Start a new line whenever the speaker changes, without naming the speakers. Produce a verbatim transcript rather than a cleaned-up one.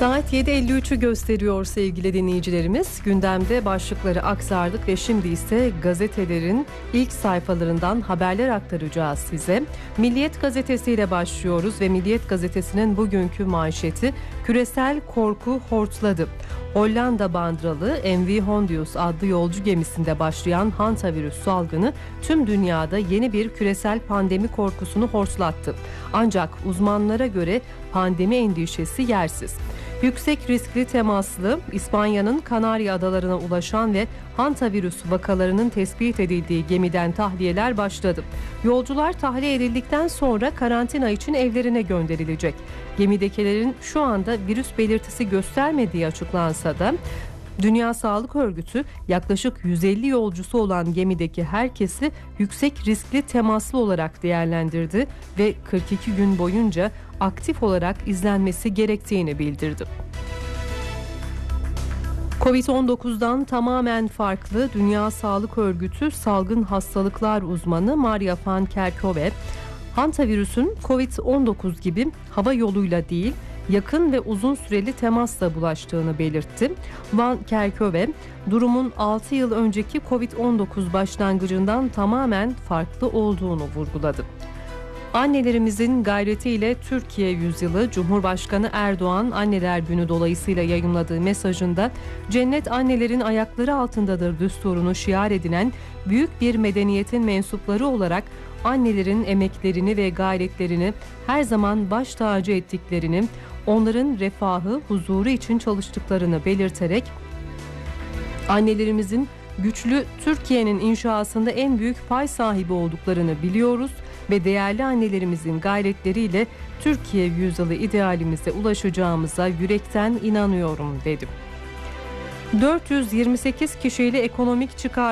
Saat yedi elli üçü gösteriyor sevgili dinleyicilerimiz. Gündemde başlıkları aktardık ve şimdi ise gazetelerin ilk sayfalarından haberler aktaracağız size. Milliyet gazetesiyle başlıyoruz ve Milliyet gazetesinin bugünkü manşeti küresel korku hortladı. Hollanda bandralı M V Hondius adlı yolcu gemisinde başlayan hantavirüs salgını tüm dünyada yeni bir küresel pandemi korkusunu hortlattı. Ancak uzmanlara göre pandemi endişesi yersiz. Yüksek riskli temaslı İspanya'nın Kanarya Adalarına ulaşan ve hantavirüs vakalarının tespit edildiği gemiden tahliyeler başladı. Yolcular tahliye edildikten sonra karantina için evlerine gönderilecek. Gemidekilerin şu anda virüs belirtisi göstermediği açıklansa da Dünya Sağlık Örgütü yaklaşık yüz elli yolcusu olan gemideki herkesi yüksek riskli temaslı olarak değerlendirdi ve kırk iki gün boyunca aktif olarak izlenmesi gerektiğini bildirdi. kovid on dokuzdan tamamen farklı Dünya Sağlık Örgütü salgın hastalıklar uzmanı Maria van Kerkhove, hantavirüsün kovid on dokuz gibi hava yoluyla değil, yakın ve uzun süreli temasla bulaştığını belirtti. Van Kerkhove, durumun altı yıl önceki kovid on dokuz başlangıcından tamamen farklı olduğunu vurguladı. Annelerimizin gayretiyle Türkiye yüzyılı, Cumhurbaşkanı Erdoğan Anneler Günü dolayısıyla yayımladığı mesajında cennet annelerin ayakları altındadır düsturunu şiar edinen büyük bir medeniyetin mensupları olarak annelerin emeklerini ve gayretlerini her zaman baş tacı ettiklerini, onların refahı, huzuru için çalıştıklarını belirterek annelerimizin güçlü Türkiye'nin inşasında en büyük pay sahibi olduklarını biliyoruz ve değerli annelerimizin gayretleriyle Türkiye yüzyılı idealimize ulaşacağımıza yürekten inanıyorum dedi. dört yüz yirmi sekiz kişiyle ekonomik çıkar